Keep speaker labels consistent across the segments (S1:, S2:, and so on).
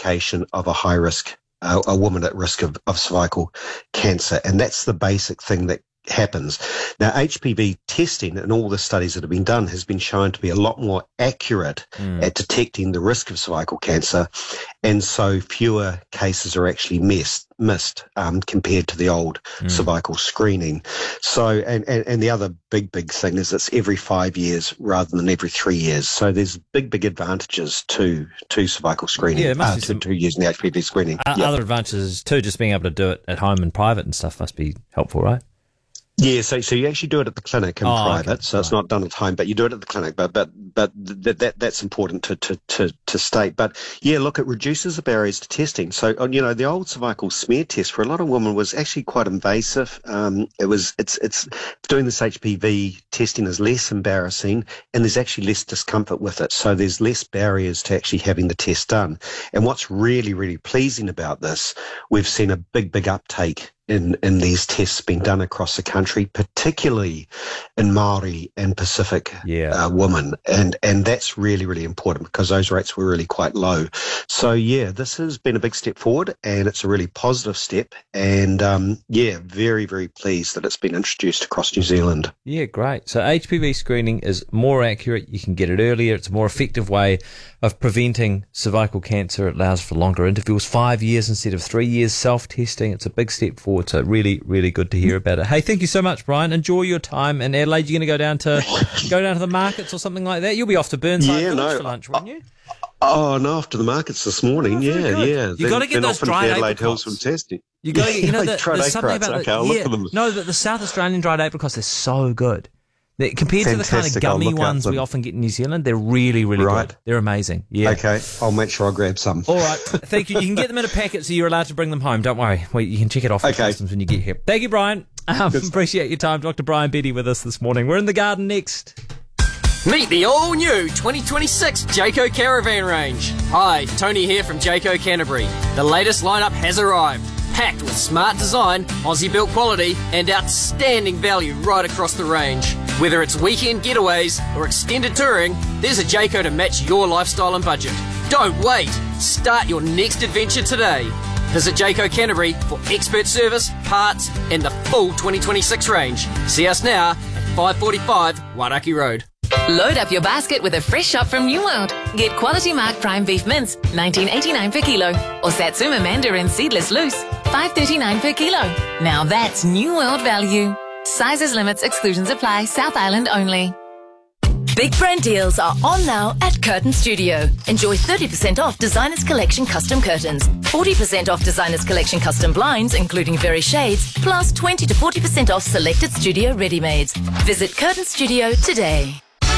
S1: identification of a high risk, a woman at risk of cervical cancer. And that's the basic thing that happens. Now, HPV testing and all the studies that have been done has been shown to be a lot more accurate at detecting the risk of cervical cancer, and so fewer cases are actually missed compared to the old cervical screening. So, and the other big thing is it's every 5 years rather than every 3 years. So there's big advantages to cervical screening, to using the HPV screening.
S2: Other advantages too, just being able to do it at home and private and stuff must be helpful, right?
S1: Yeah, so you actually do it at the clinic in private, okay. So it's not done at home, but you do it at the clinic. But that's important to state. But yeah, look, it reduces the barriers to testing. So the old cervical smear test for a lot of women was actually quite invasive. It's doing this HPV testing is less embarrassing, and there's actually less discomfort with it. So there's less barriers to actually having the test done. And what's really pleasing about this, we've seen a big uptake in these tests being done across the country, particularly in Māori and Pacific women. And that's really important because those rates were really quite low. So, yeah, this has been a big step forward and it's a really positive step. And, very pleased that it's been introduced across New Zealand.
S2: Yeah, great. So HPV screening is more accurate. You can get it earlier. It's a more effective way of preventing cervical cancer. It allows for longer intervals, 5 years instead of 3 years, self-testing. It's a big step forward. So really good to hear about it. Hey, thank you so much, Brian. Enjoy your time in Adelaide. You're going to go down to the markets or something like that. You'll be off to Burnside Village for lunch, won't you?
S1: Oh, no, after the markets this morning. Yeah.
S2: You got to get those dried
S1: Adelaide
S2: apricots.
S1: Hills from testing.
S2: You got to get, there's something about
S1: okay, I'll look for them.
S2: No, but the South Australian dried apricots, they're so good. Compared to the kind of gummy ones we often get in New Zealand, they're really good. They're amazing. Yeah.
S1: Okay, I'll make sure I grab some.
S2: All right. Thank you. You can get them in a packet, so you're allowed to bring them home. Don't worry. You can check it off at customs when you get here. Thank you, Brian. Appreciate your time. Dr. Brian Betty with us this morning. We're in the garden next.
S3: Meet the all-new 2026 Jayco Caravan range. Hi, Tony here from Jayco Canterbury. The latest lineup has arrived, packed with smart design, Aussie-built quality, and outstanding value right across the range. Whether it's weekend getaways or extended touring, there's a Jayco to match your lifestyle and budget. Don't wait. Start your next adventure today. Visit Jayco Canterbury for expert service, parts, and the full 2026 range. See us now at 545 Wairaki Road.
S4: Load up your basket with a fresh shop from New World. Get quality mark prime beef mince, $19.89 per kilo, or Satsuma mandarin seedless loose, $5.39 per kilo. Now that's New World value. Sizes, limits, exclusions apply. South Island only. Big brand deals are on now at Curtain Studio. Enjoy 30% off Designers Collection custom curtains, 40% off Designers Collection custom blinds, including very shades, plus 20 to 40% off selected studio ready-mades. Visit Curtain Studio today.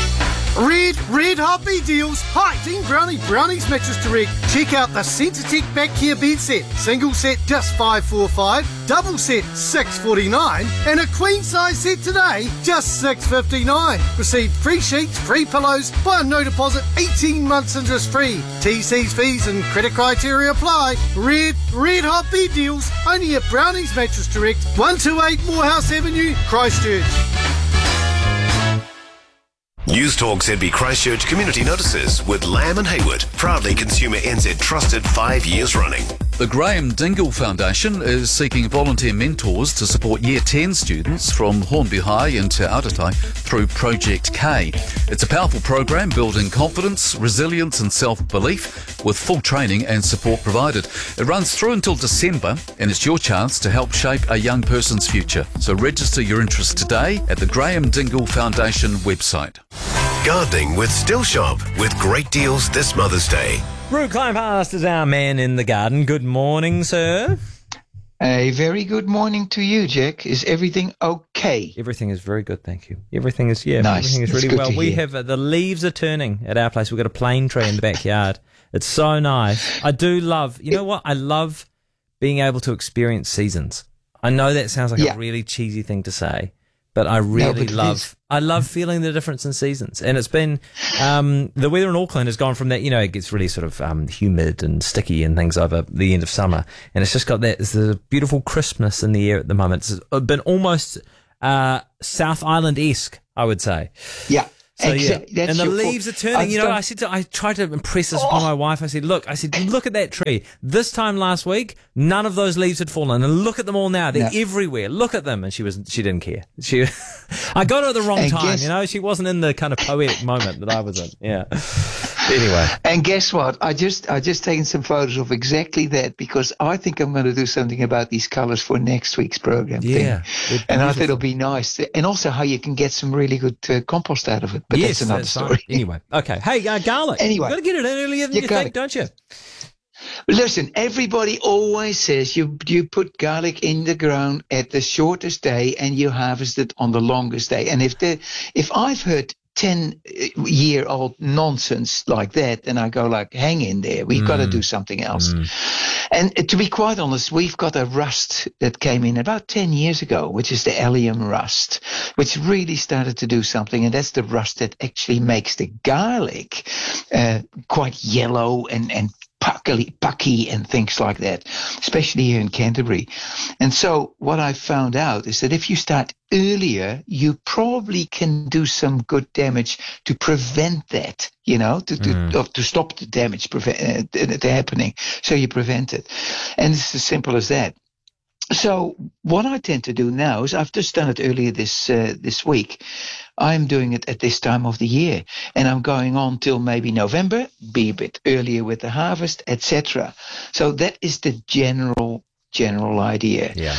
S5: Red Hoppy deals. Hi, Team Brownies Mattress Direct. Check out the Centretech Back Care bed set. Single set just $545, double set $649, and a queen size set today just $659. Receive free sheets, free pillows, buy no deposit, 18 months interest free. TC's fees and credit criteria apply. Red Hoppy deals only at Brownies Mattress Direct, 128 Morehouse Avenue, Christchurch.
S6: News Talk ZB Christchurch Community Notices with Lamb and Hayward, proudly Consumer NZ trusted 5 years running.
S7: The Graham Dingle Foundation is seeking volunteer mentors to support Year 10 students from Hornby High and Te Aratai through Project K. It's a powerful program building confidence, resilience and self-belief with full training and support provided. It runs through until December and it's your chance to help shape a young person's future. So register your interest today at the Graham Dingle Foundation website.
S6: Gardening with Still Shop with great deals this Mother's Day.
S2: Roo Kleinpast is our man in the garden. Good morning, sir.
S8: A very good morning to you, Jack. Is everything okay?
S2: Everything is very good, thank you. Everything is,
S8: nice.
S2: Everything is really well. We have, the leaves are turning at our place. We've got a plane tree in the backyard. It's so nice. I do love, you know what? I love being able to experience seasons. I know that sounds like a really cheesy thing to say, but I really love feeling the difference in seasons. And it's been, the weather in Auckland has gone from that, it gets really sort of humid and sticky and things over the end of summer. And it's just got it's a beautiful crispness in the air at the moment. It's been almost South Island-esque, I would say.
S8: Yeah.
S2: So,
S8: Exactly.
S2: yeah.
S8: That's
S2: And the
S8: your
S2: leaves are turning. I tried to impress this upon my wife. I said, look at that tree. This time last week, none of those leaves had fallen. And look at them all now. They're everywhere. Look at them. And she didn't care. I got her at the wrong time. She wasn't in the kind of poetic moment that I was in. Yeah. Anyway.
S8: And guess what? I just taken some photos of exactly that, because I think I'm going to do something about these colors for next week's program.
S2: Yeah.
S8: And I think it'll be nice. And also how you can get some really good compost out of it. But that's another story.
S2: Right. Anyway. Okay. Hey, garlic.
S8: Anyway.
S2: You've got to get it in earlier than you think, don't you?
S8: Listen, everybody always says you put garlic in the ground at the shortest day and you harvest it on the longest day. And if I've heard 10-year-old nonsense like that, then I go like, hang in there. We've got to do something else. And to be quite honest, we've got a rust that came in about 10 years ago, which is the allium rust, which really started to do something. And that's the rust that actually makes the garlic quite yellow and pucky and things like that, especially here in Canterbury. And so what I found out is that if you start earlier, you probably can do some good damage to prevent that, to stop the damage happening. So you prevent it. And it's as simple as that. So what I tend to do now is, I've just done it earlier this week. I'm doing it at this time of the year, and I'm going on till maybe November, be a bit earlier with the harvest, etc. So that is the general idea.
S2: Yeah.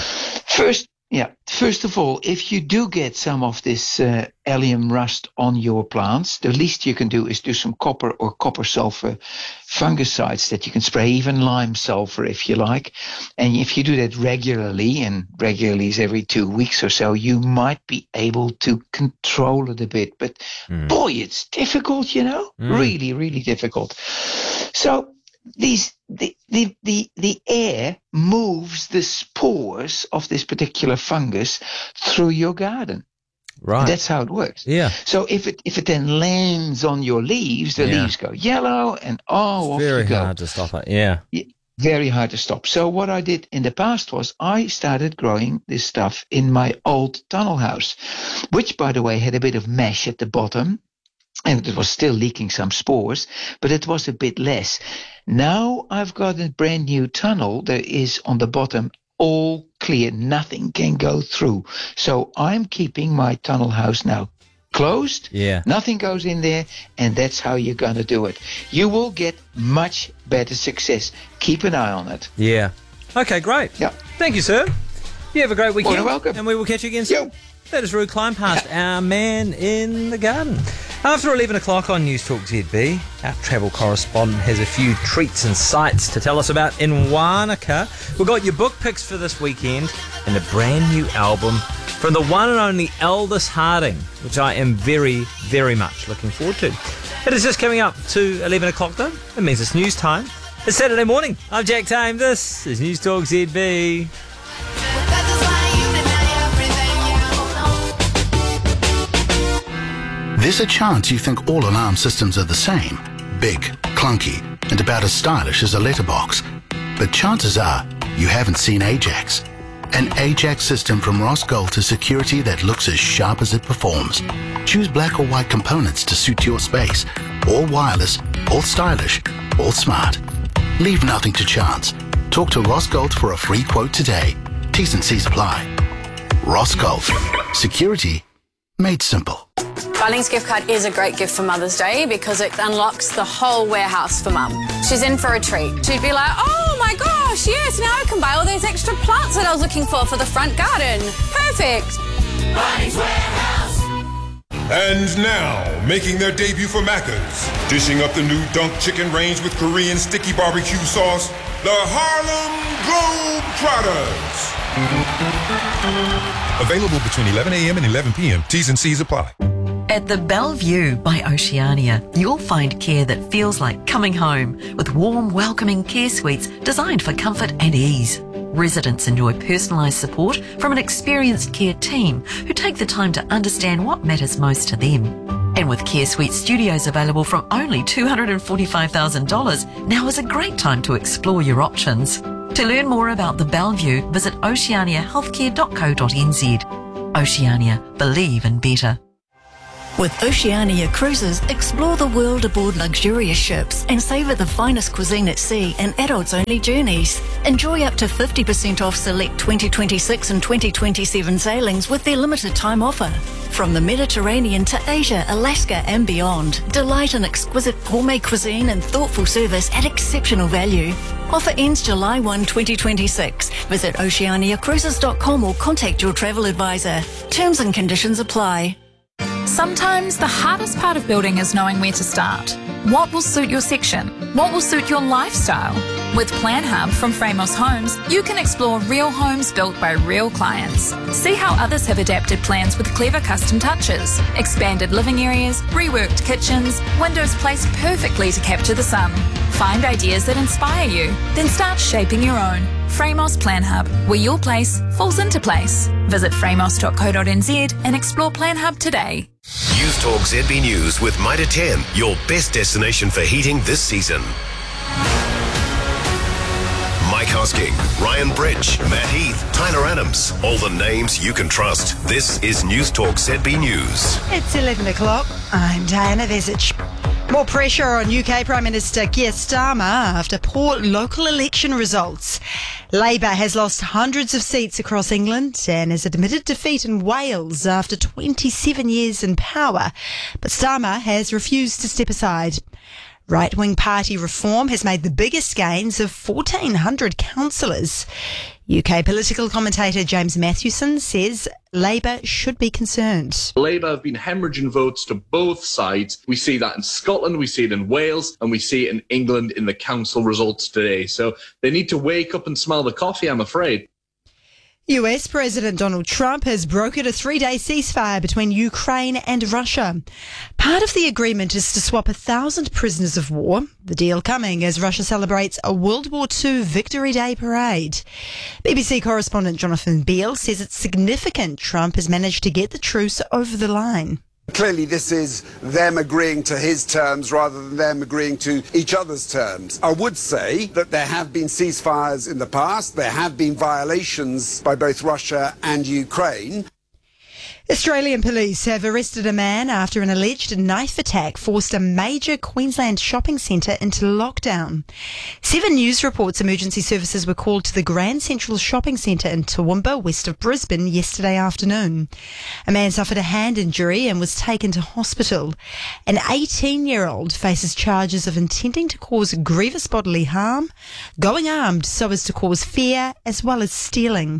S8: First of all, if you do get some of this allium rust on your plants, the least you can do is do some copper or copper sulfur fungicides that you can spray, even lime sulfur if you like. And if you do that regularly, and regularly is every 2 weeks or so, you might be able to control it a bit. But boy, it's difficult, really, really difficult. So the air moves the spores of this particular fungus through your garden.
S2: Right.
S8: That's how it works.
S2: Yeah.
S8: So if it then lands on your leaves, the leaves go yellow, and off you go.
S2: Very hard to stop it. Yeah.
S8: Very hard to stop. So what I did in the past was I started growing this stuff in my old tunnel house, which, by the way, had a bit of mesh at the bottom. And it was still leaking some spores, but it was a bit less. Now I've got a brand new tunnel that is on the bottom all clear. Nothing can go through. So I'm keeping my tunnel house now closed.
S2: Yeah.
S8: Nothing goes in there, and that's how you're going to do it. You will get much better success. Keep an eye on it.
S2: Yeah. Okay, great.
S8: Yeah.
S2: Thank you, sir. You have a great weekend.
S8: You're welcome.
S2: And we will catch you again soon. That is Roo Kleinpast, our man in the garden. After 11 o'clock on News Talk ZB, our travel correspondent has a few treats and sights to tell us about in Wanaka. We've got your book picks for this weekend and a brand new album from the one and only Aldous Harding, which I am very, very much looking forward to. It is just coming up to 11 o'clock though. It means it's news time. It's Saturday morning. I'm Jack Tame. This is News Talk ZB.
S9: There's a chance you think all alarm systems are the same, big, clunky, and about as stylish as a letterbox. But chances are you haven't seen Ajax. An Ajax system from Ross Gold to security that looks as sharp as it performs. Choose black or white components to suit your space. All wireless, all stylish, all smart. Leave nothing to chance. Talk to Ross Gold for a free quote today. T's and C's apply. Ross Gold. Security made simple.
S10: Bunnings gift card is a great gift for Mother's Day because it unlocks the whole warehouse for Mum. She's in for a treat. She'd be like, oh my gosh, yes, now I can buy all those extra plants that I was looking for the front garden. Perfect.
S11: Bunnings Warehouse. And now, making their debut for Macca's, dishing up the new Dunk Chicken range with Korean sticky barbecue sauce, the Harlem Globetrotters. Available between 11 a.m. and 11 p.m. T's and C's apply.
S12: At the Bellevue by Oceania, you'll find care that feels like coming home with warm, welcoming care suites designed for comfort and ease. Residents enjoy personalised support from an experienced care team who take the time to understand what matters most to them. And with Care Suite Studios available from only $245,000, now is a great time to explore your options. To learn more about the Bellevue, visit oceaniahealthcare.co.nz. Oceania, believe in better. With Oceania Cruises, explore the world aboard luxurious ships and savour the finest cuisine at sea and adults-only journeys. Enjoy up to 50% off select 2026 and 2027 sailings with their limited time offer. From the Mediterranean to Asia, Alaska and beyond, delight in exquisite gourmet cuisine and thoughtful service at exceptional value. Offer ends July 1, 2026. Visit oceaniacruises.com or contact your travel advisor. Terms and conditions apply.
S13: Sometimes the hardest part of building is knowing where to start. What will suit your section? What will suit your lifestyle? With Plan Hub from Framos Homes, you can explore real homes built by real clients. See how others have adapted plans with clever custom touches, expanded living areas, reworked kitchens, windows placed perfectly to capture the sun. Find ideas that inspire you, then start shaping your own. Framos Plan Hub, where your place falls into place. Visit framos.co.nz and explore Plan Hub today.
S6: News Talk ZB News with Mitre 10, your best destination for heating this season. Mike Hosking, Ryan Bridge, Matt Heath, Tyler Adams, all the names you can trust. This is News Talk ZB News.
S14: It's 11 o'clock. I'm Diana Vesich. More pressure on UK Prime Minister Keir Starmer after poor local election results. Labour has lost hundreds of seats across England and has admitted defeat in Wales after 27 years in power, but Starmer has refused to step aside. Right-wing party reform has made the biggest gains of 1,400 councillors. UK political commentator James Mathewson says Labour should be concerned.
S15: Labour have been hemorrhaging votes to both sides. We see that in Scotland, we see it in Wales, and we see it in England in the council results today. So they need to wake up and smell the coffee, I'm afraid.
S14: US President Donald Trump has brokered a 3-day ceasefire between Ukraine and Russia. Part of the agreement is to swap 1,000 prisoners of war, the deal coming as Russia celebrates a World War II Victory Day parade. BBC correspondent Jonathan Beale says it's significant Trump has managed to get the truce over the line.
S16: Clearly this is them agreeing to his terms rather than them agreeing to each other's terms. I would say that there have been ceasefires in the past. There have been violations by both Russia and Ukraine.
S14: Australian police have arrested a man after an alleged knife attack forced a major Queensland shopping centre into lockdown. 7 News reports emergency services were called to the Grand Central Shopping Centre in Toowoomba, west of Brisbane, yesterday afternoon. A man suffered a hand injury and was taken to hospital. An 18-year-old faces charges of intending to cause grievous bodily harm, going armed so as to cause fear, as well as stealing.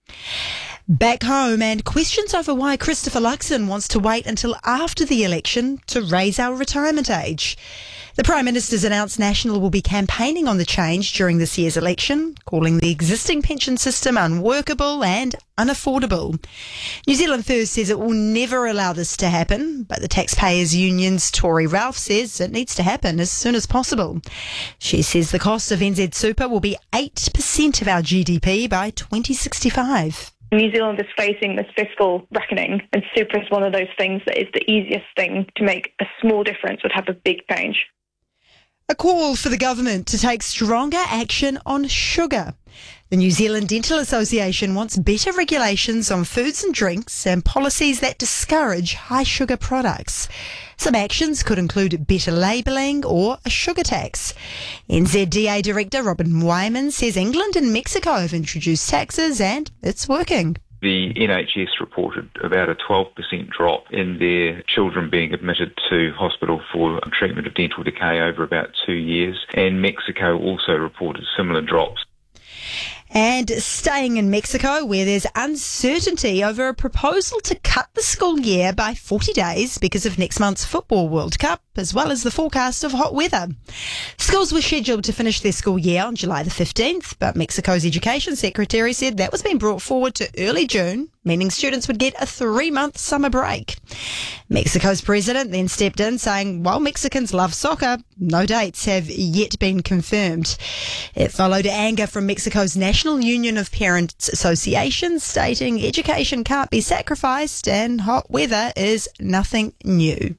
S14: Back home, and questions over why Christopher Luxon wants to wait until after the election to raise our retirement age. The Prime Minister's announced National will be campaigning on the change during this year's election, calling the existing pension system unworkable and unaffordable. New Zealand First says it will never allow this to happen, but the Taxpayers Union's Tori Ralph says it needs to happen as soon as possible. She says the cost of NZ Super will be 8% of our GDP by 2065.
S17: New Zealand is facing this fiscal reckoning, and super is one of those things that is the easiest thing to make a small difference would have a big change.
S14: A call for the government to take stronger action on sugar. The New Zealand Dental Association wants better regulations on foods and drinks and policies that discourage high sugar products. Some actions could include better labelling or a sugar tax. NZDA Director Robin Wyman says England and Mexico have introduced taxes and it's working.
S18: The NHS reported about a 12% drop in their children being admitted to hospital for treatment of dental decay over about 2 years, and Mexico also reported similar drops.
S14: And staying in Mexico, where there's uncertainty over a proposal to cut the school year by 40 days because of next month's Football World Cup, as well as the forecast of hot weather. Schools were scheduled to finish their school year on July the 15th, but Mexico's Education Secretary said that was being brought forward to early June, meaning students would get a 3-month summer break. Mexico's president then stepped in saying, while Mexicans love soccer, no dates have yet been confirmed. It followed anger from Mexico's National Union of Parents Associations, stating education can't be sacrificed and hot weather is nothing new.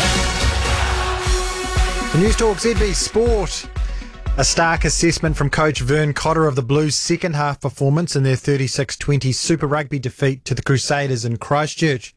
S19: The News Talk ZB Sport. A stark assessment from coach Vern Cotter of the Blues' second half performance in their 36-20 Super Rugby defeat to the Crusaders in Christchurch.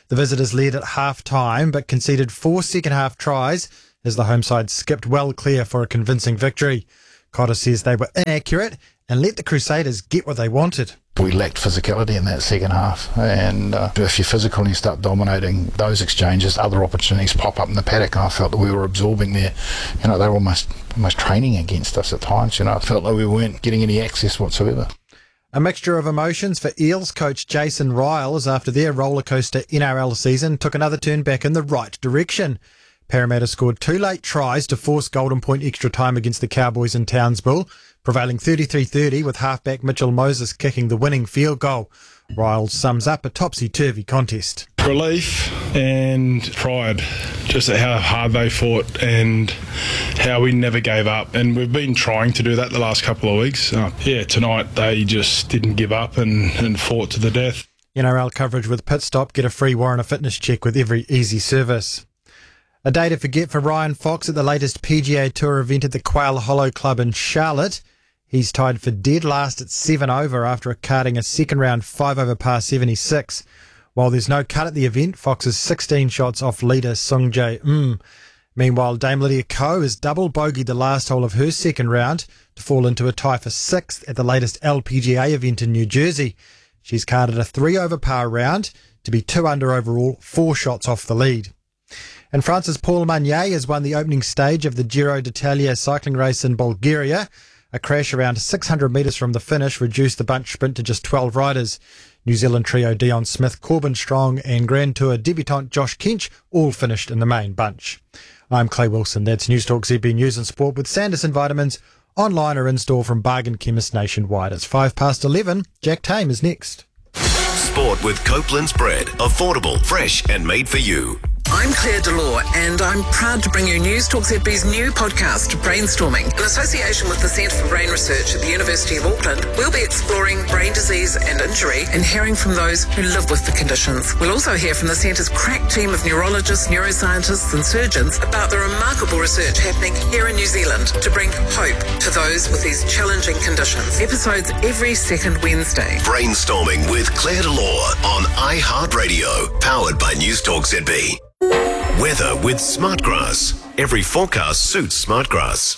S19: The visitors led at half-time but conceded 4 second-half tries as the home side skipped well clear for a convincing victory. Cotter says they were inaccurate and let the Crusaders get what they wanted.
S20: We lacked physicality in that second half, and if you're physical and you start dominating those exchanges, other opportunities pop up in the paddock, and I felt that we were absorbing they were almost training against us at times. I felt like we weren't getting any access whatsoever.
S19: A mixture of emotions for Eels coach Jason Riles after their rollercoaster NRL season took another turn back in the right direction. Parramatta scored 2 late tries to force Golden Point extra time against the Cowboys in Townsville, prevailing 33-30 with halfback Mitchell Moses kicking the winning field goal. Riles sums up a topsy-turvy contest.
S21: Relief and pride, just at how hard they fought and how we never gave up. And we've been trying to do that the last couple of weeks. Tonight they just didn't give up and fought to the death.
S19: NRL coverage with Pit Stop. Get a free Warriner fitness check with every easy service. A day to forget for Ryan Fox at the latest PGA Tour event at the Quail Hollow Club in Charlotte. He's tied for dead last at 7 over after carding a second round 5 over par 76. While there's no cut at the event, Fox is 16 shots off leader Sung Jae. Meanwhile, Dame Lydia Ko has double bogeyed the last hole of her second round to fall into a tie for 6th at the latest LPGA event in New Jersey. She's carded a 3 over par round to be 2 under overall, 4 shots off the lead. And France's Paul Magnier has won the opening stage of the Giro d'Italia cycling race in Bulgaria. A crash around 600 metres from the finish reduced the bunch sprint to just 12 riders. New Zealand trio Dion Smith, Corbin Strong and Grand Tour debutant Josh Kench all finished in the main bunch. I'm Clay Wilson. That's News Talk ZB News and Sport with Sanderson Vitamins, online or in-store from Bargain Chemists nationwide. It's 11:05. Jack Tame is next.
S6: Sport with Copeland's bread. Affordable, fresh and made for you.
S22: I'm Claire Delore, and I'm proud to bring you News Talk ZB's new podcast, Brainstorming. In association with the Centre for Brain Research at the University of Auckland, we'll be exploring brain disease and injury and hearing from those who live with the conditions. We'll also hear from the Centre's crack team of neurologists, neuroscientists and surgeons about the remarkable research happening here in New Zealand to bring hope to those with these challenging conditions. Episodes every second Wednesday.
S6: Brainstorming with Claire Delore on iHeartRadio, powered by News Talk ZB. Weather with Smartgrass. Every forecast suits Smartgrass.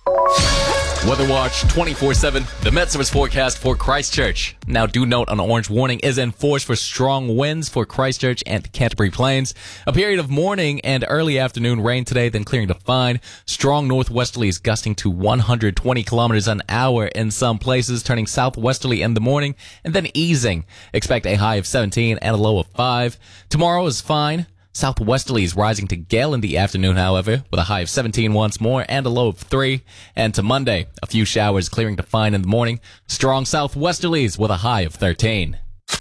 S23: Weather Watch 24/7. The Met Service forecast for Christchurch. Now, do note an orange warning is in force for strong winds for Christchurch and the Canterbury Plains. A period of morning and early afternoon rain today, then clearing to fine. Strong northwesterlies gusting to 120 kilometers an hour in some places, turning southwesterly in the morning and then easing. Expect a high of 17 and a low of 5. Tomorrow is fine. Southwesterlies rising to gale in the afternoon, however, with a high of 17 once more and a low of 3. And to Monday, a few showers clearing to fine in the morning. Strong southwesterlies with a high of 13.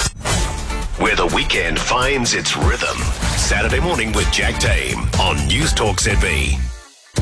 S6: Where the weekend finds its rhythm. Saturday morning with Jack Tame on News Talk ZB.